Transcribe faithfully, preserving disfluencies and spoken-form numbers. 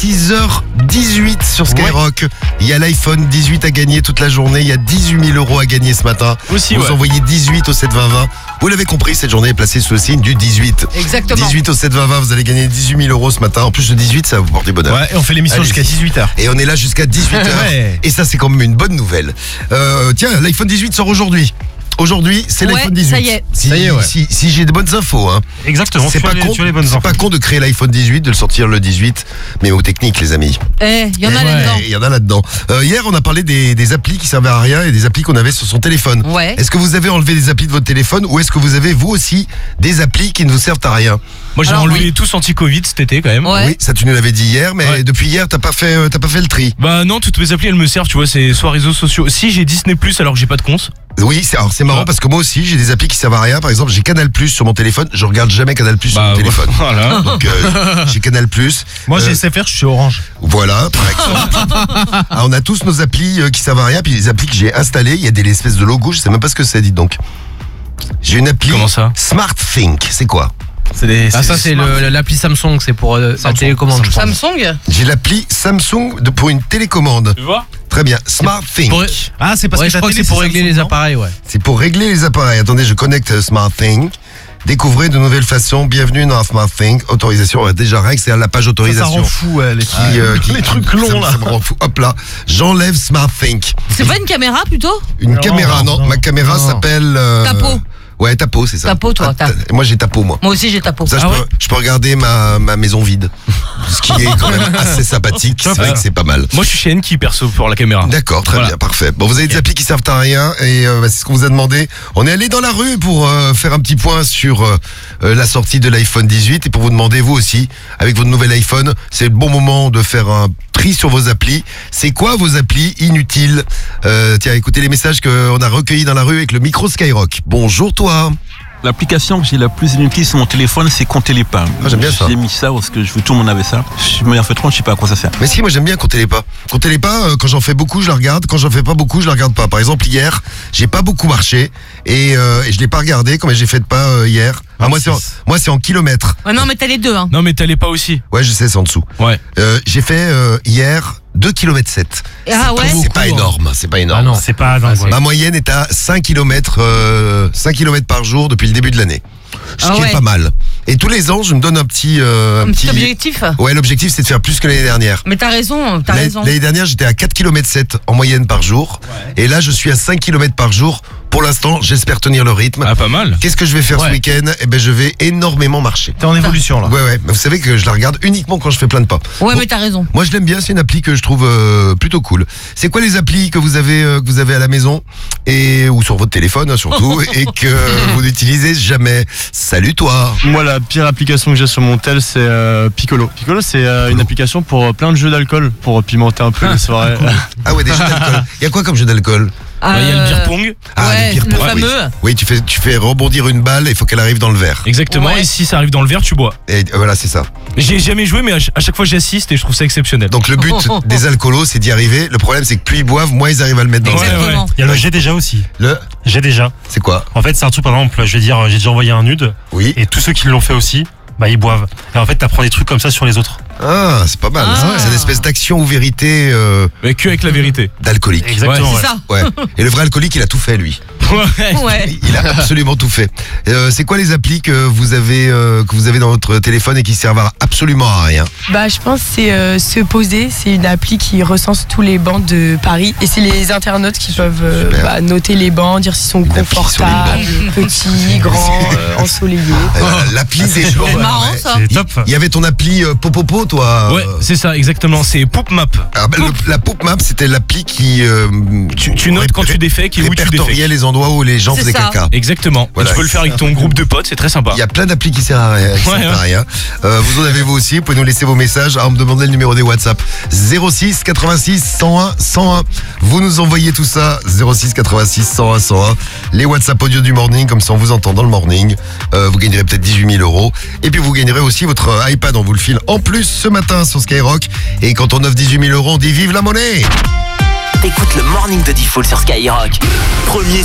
six heures dix-huit sur Skyrock. Ouais. Il y a l'iPhone dix-huit à gagner toute la journée. Il y a dix-huit mille euros à gagner ce matin. Aussi, vous ouais. envoyez dix-huit au sept vingt vingt. Vous l'avez compris, cette journée est placée sous le signe du dix-huit. Exactement. dix-huit au sept vingt vingt, vous allez gagner dix-huit mille euros ce matin. En plus, le dix-huit, ça va vous porter bonheur. Ouais, et on fait l'émission Allez. jusqu'à dix-huit heures. Et on est là jusqu'à dix-huit heures. Ouais. Et ça, c'est quand même une bonne nouvelle. Euh, tiens, l'iPhone dix-huit sort aujourd'hui. Aujourd'hui, c'est Ouais, l'iPhone dix-huit. ça y est. Si, Ça y est, ouais. si, si j'ai de bonnes infos, hein. Exactement, C'est tu, pas as les, con, tu as les bonnes c'est infos. pas con de créer l'iPhone dix-huit, de le sortir le dix-huit, mais aux techniques, les amis. Eh, il y en a Ouais, là-dedans. il y en a là-dedans. Euh, hier, on a parlé des, des applis qui servaient à rien et des applis qu'on avait sur son téléphone. Ouais. Est-ce que vous avez enlevé des applis de votre téléphone ou est-ce que vous avez, vous aussi, des applis qui ne vous servent à rien? Moi, j'ai Alors, enlevé oui. tous anti-Covid cet été quand même. Ouais. Oui, ça tu nous l'avais dit hier, mais Ouais. depuis hier, t'as pas fait, euh, t'as pas fait le tri. Bah non, toutes mes applis elles me servent, tu vois, c'est soit réseaux sociaux. Si j'ai Disney Plus alors que j'ai pas de compte. Oui, c'est, alors c'est marrant Ouais. parce que moi aussi, j'ai des applis qui servent à rien. Par exemple, j'ai Canal Plus sur mon téléphone. Je regarde jamais Canal Plus sur Bah mon téléphone. voilà. Donc euh, j'ai Canal Plus. Moi, Euh, j'ai S F R, je suis orange. Voilà, par exemple. Ah, on a tous nos applis euh, qui servent à rien, puis les applis que j'ai installées, il y a des espèces de logos, je sais même pas ce que c'est, dites donc. J'ai une appli. Comment ça? SmartThink, c'est quoi? C'est des. Ah ça c'est le- l'appli Samsung, c'est pour euh, la Samsung. télécommande je pense. Samsung. J'ai l'appli Samsung de, pour une télécommande. Tu vois? Très bien, SmartThink. Pour- Ah, c'est parce ouais, que je crois que c'est pour régler les appareils, ouais. C'est pour régler les appareils. Attendez, je connecte euh, SmartThink. Découvrez de nouvelles façons. Bienvenue dans SmartThink. Autorisation. Ouais, déjà, rien que c'est à la page Ça, ça autorisation. rend fou, ouais, les, Qui, euh, qui- les trucs ça me- longs, là. Ça me rend fou. Hop là, j'enlève SmartThink. C'est pas une caméra plutôt? Une Non, caméra, non, non, ma caméra non. s'appelle... euh, Tapo. Ouais, Tapo, c'est ça. Tapo, toi, Ah, t'as. t- Moi, j'ai Tapo, moi. Moi aussi j'ai ta peau. Ça, je, Ah peux, ouais je peux regarder ma, ma maison vide. Ce qui est quand même assez sympathique. C'est vrai que c'est pas mal. Moi je suis chez Enki perso pour la caméra. D'accord, très Voilà. bien, parfait. Bon, vous avez des applis qui servent à rien et euh, bah, c'est ce qu'on vous a demandé. On est allé dans la rue pour euh, faire un petit point sur euh, euh, la sortie de l'iPhone dix-huit et pour vous demander, vous aussi, avec votre nouvel iPhone, c'est le bon moment de faire un tri sur vos applis. C'est quoi vos applis inutiles? euh, Tiens, écoutez les messages qu'on a recueillis dans la rue avec le micro Skyrock. Bonjour toi. L'application que j'ai la plus inutile sur mon téléphone, c'est Compter l'épargne. Ah, j'aime bien ça. J'ai mis ça parce que je veux tout le monde avait ça. Mais en fait, je sais pas à quoi ça sert. Mais si, moi j'aime bien compter les pas. Compter les pas, euh, quand j'en fais beaucoup, je la regarde. Quand j'en fais pas beaucoup, je la regarde pas. Par exemple, hier, j'ai pas beaucoup marché et, euh, et je l'ai pas regardé. Combien j'ai fait de pas euh, hier? Ah, moi, c'est en, moi, c'est en kilomètres. Ouais, non mais t'as les deux hein. Non mais t'allais pas aussi. Ouais, je sais, c'est en dessous. Ouais. Euh, j'ai fait euh, hier deux kilomètres sept. Ah ouais. C'est pas énorme, c'est pas énorme. Ah non. C'est pas dingue, Ah, c'est- ouais. Ma moyenne est à cinq kilomètres, euh, cinq kilomètres par jour depuis le début de l'année. Ce Ah qui ouais. est pas mal. Et tous les ans, je me donne un petit... euh, Un petit objectif. Ouais, l'objectif, c'est de faire plus que l'année dernière. Mais t'as raison, t'as L'année raison. l'année dernière, j'étais à quatre kilomètres sept en moyenne par jour. Et là, je suis à cinq kilomètres par jour. Pour l'instant, j'espère tenir le rythme. Ah pas mal. Qu'est-ce que je vais faire Ouais. ce week-end? Eh ben, je vais énormément marcher. T'es en évolution, là. Ouais, ouais. Mais vous savez que je la regarde uniquement quand je fais plein de pas. Ouais Bon, mais t'as raison. moi, je l'aime bien. C'est une appli que je trouve euh, plutôt cool. C'est quoi les applis que vous avez euh, que vous avez à la maison et ou sur votre téléphone hein, surtout et que vous n'utilisez jamais? Salut toi. Moi, la pire application que j'ai sur mon tel, c'est euh, Piccolo. Piccolo, c'est euh, une application pour euh, plein de jeux d'alcool, pour pimenter un peu les soirées. Ah ouais, des jeux d'alcool. Il y a quoi comme jeu d'alcool? Ah, Il y a le euh, beer pong. Ah, ouais, les beer le pong, oui. fameux. Oui, tu fais tu fais rebondir une balle. Il faut qu'elle arrive dans le verre. Exactement. Ouais. Et si ça arrive dans le verre, tu bois. Et euh, voilà, c'est ça. J'ai jamais joué, mais à ch- à chaque fois j'assiste et je trouve ça exceptionnel. Donc le but des alcoolos, c'est d'y arriver. Le problème, c'est que plus ils boivent, moins ils arrivent à le mettre dans le Ouais, verre. Exactement. Il y a le j'ai déjà aussi. Le, J'ai déjà. c'est quoi? En fait, c'est un truc, par exemple, je vais dire, j'ai déjà envoyé un nude, Oui. et tous ceux qui l'ont fait aussi, bah, ils boivent. Et en fait, t'apprends des trucs comme ça sur les autres. Ah, c'est pas mal. Ah. C'est une espèce d'action ou vérité euh, Mais que avec la vérité. d'alcoolique. Exactement, C'est ouais. ça. Ouais. Et le vrai alcoolique, il a tout fait, lui. Ouais. Ouais. Il a absolument tout fait. Euh, c'est quoi les applis que vous avez euh, que vous avez dans votre téléphone et qui servent à absolument à rien? Bah, je pense que c'est euh, Se Poser. C'est une appli qui recense tous les bancs de Paris. Et c'est les internautes qui peuvent euh, Super. bah, noter les bancs, dire s'ils sont Une appli sur les confortables, petits, grands, euh, ensoleillés. Euh, L'appli des gens. C'est marrant ouais. ça. C'est top. Il y avait ton appli euh, Popopo, toi. Ouais, euh, c'est ça, exactement. C'est Poop Map. ah, bah, le- la Poop Map, c'était l'appli qui. euh, Tu, tu notes quand tu défèques et où tu répertoriait défèques. les endroits où les gens C'est faisaient ça. caca. Exactement. Voilà. Tu peux le faire avec ton groupe de potes, c'est très sympa. Il y a plein d'applis qui servent à rien. qui Ouais, servent à ouais. rien. Euh, vous en avez vous aussi. Vous pouvez nous laisser vos messages. Ah, on me demandait le numéro des WhatsApp. zéro six quatre-vingt-six cent un cent un. Vous nous envoyez tout ça. zéro six quatre-vingt-six cent un cent un. Les WhatsApp audio du morning, comme ça on vous entend dans le morning. Euh, vous gagnerez peut-être dix-huit mille euros. Et puis vous gagnerez aussi votre euh, iPad. On vous le file en plus ce matin sur Skyrock. Et quand on offre dix-huit mille euros, on dit vive la monnaie. Écoute le morning de Diffoul sur Skyrock. Premier